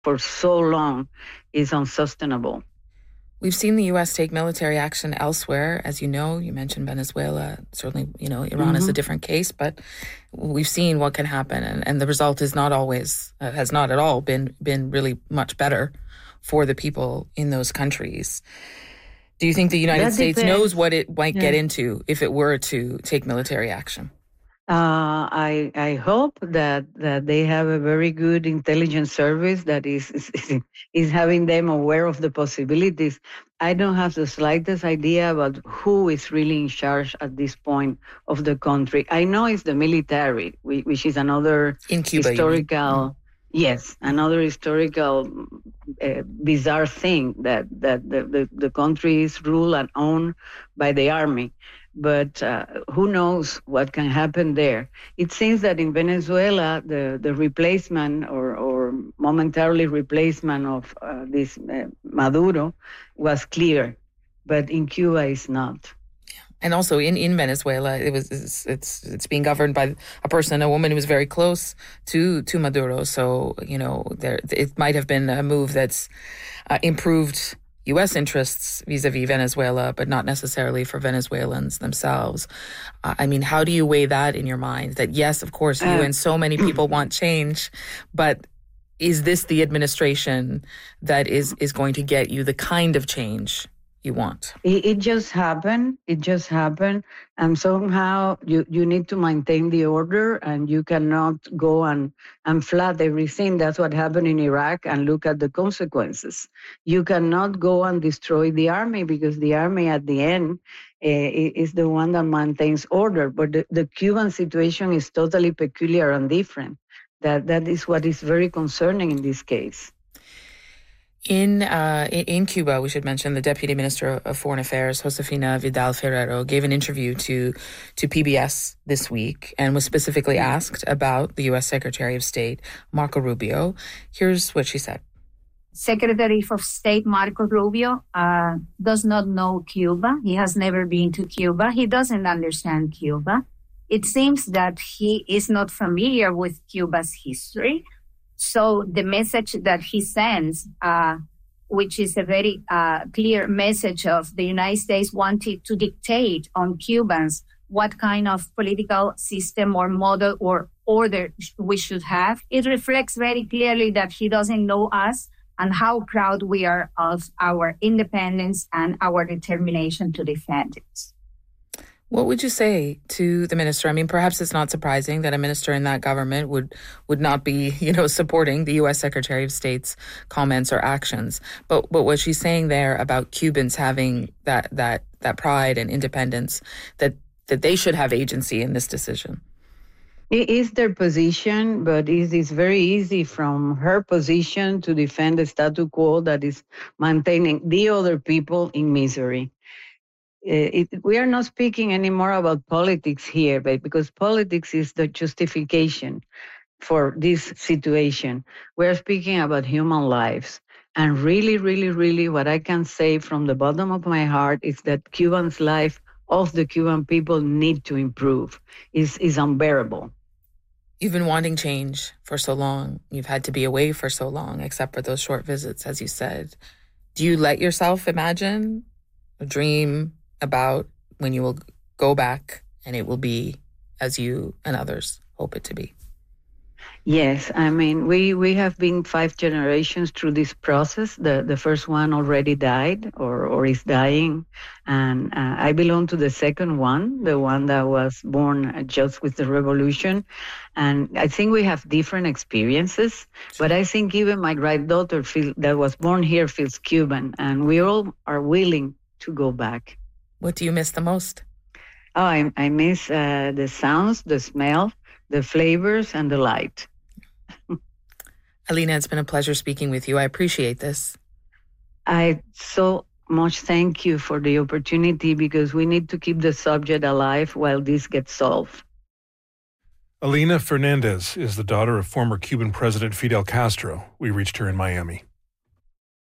for so long is unsustainable. We've seen the U.S. take military action elsewhere. As you know, you mentioned Venezuela. Certainly, Iran is a different case, but we've seen what can happen. And the result is not always, has not at all been really much better for the people in those countries. Do you think the United States knows what it might get into if it were to take military action? I hope that they have a very good intelligence service that is having them aware of the possibilities. I don't have the slightest idea about who is really in charge at this point of the country. I know it's the military, which is another in Cuba, historical, another historical bizarre thing that the country is ruled and owned by the army. But who knows what can happen there? It seems that in Venezuela, the replacement or momentarily replacement of this Maduro was clear, but in Cuba it's not. And also in Venezuela, it's being governed by a woman who was very close to Maduro. So it might have been a move that's improved U.S. interests vis-a-vis Venezuela, but not necessarily for Venezuelans themselves. I mean, how do you weigh that in your mind? That yes, of course, you and so many people want change, but is this the administration that is going to get you the kind of change you want? It just happened. And somehow you need to maintain the order, and you cannot go and flood everything. That's what happened in Iraq, and look at the consequences. You cannot go and destroy the army, because the army at the end is the one that maintains order. But the Cuban situation is totally peculiar and different. That is what is very concerning in this case. In Cuba, we should mention the Deputy Minister of Foreign Affairs, Josefina Vidal Ferrero, gave an interview to PBS this week and was specifically asked about the U.S. Secretary of State, Marco Rubio. Here's what she said. Secretary of State Marco Rubio does not know Cuba. He has never been to Cuba. He doesn't understand Cuba. It seems that he is not familiar with Cuba's history. So the message that he sends, which is a very clear message of the United States wanting to dictate on Cubans what kind of political system or model or order we should have, it reflects very clearly that he doesn't know us and how proud we are of our independence and our determination to defend it. What would you say to the minister? I mean, perhaps it's not surprising that a minister in that government would not be, supporting the U.S. Secretary of State's comments or actions. But what she's saying there about Cubans having that pride and independence, that they should have agency in this decision. It is their position, but it is very easy from her position to defend the status quo that is maintaining the other people in misery. We are not speaking anymore about politics here, but because politics is the justification for this situation. We're speaking about human lives. And really, really, really, what I can say from the bottom of my heart is that Cuban's life of the Cuban people need to improve. Is unbearable. You've been wanting change for so long. You've had to be away for so long, except for those short visits, as you said. Do you let yourself imagine a dream about when you will go back and it will be as you and others hope it to be? Yes, I mean, we have been 5 generations through this process. The first one already died or is dying. And I belong to the second one, the one that was born just with the revolution. And I think we have different experiences. But I think even my granddaughter that was born here feels Cuban. And we all are willing to go back. What do you miss the most? Oh, I miss the sounds, the smell, the flavors, and the light. Alina, it's been a pleasure speaking with you. I appreciate this. I so much thank you for the opportunity, because we need to keep the subject alive while this gets solved. Alina Fernandez is the daughter of former Cuban President Fidel Castro. We reached her in Miami.